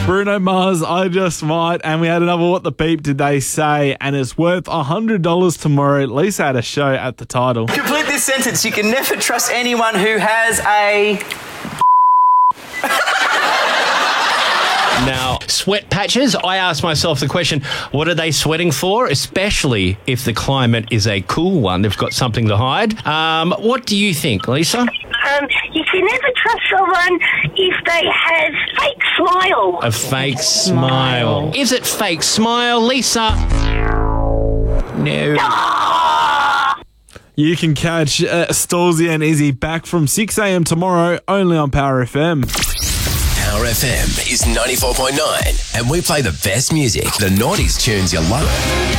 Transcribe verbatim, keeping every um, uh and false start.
Bruno Mars, I Just Might, and we had another What the Beep Did They Say, and it's worth one hundred dollars tomorrow. Lisa had a show at the title. Complete this sentence. You can never trust anyone who has a... Now, sweat patches, I ask myself the question, what are they sweating for? Especially if the climate is a cool one. They've got something to hide. Um, what do you think, Lisa? Um, you can never trust someone if they have fake smile. A fake smile. smile. Is it fake smile, Lisa? No. Ah! You can catch uh, Stallsy and Izzy back from six a.m. tomorrow, only on Power F M. Power F M is ninety-four point nine, and we play the best music, the nineties tunes you love.